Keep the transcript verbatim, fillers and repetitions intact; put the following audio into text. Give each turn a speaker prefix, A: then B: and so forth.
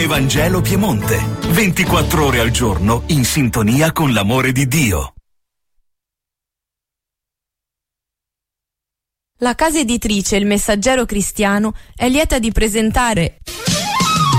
A: Evangelo Piemonte. ventiquattro ore al giorno in sintonia con l'amore di Dio.
B: La casa editrice Il Messaggero Cristiano è lieta di presentare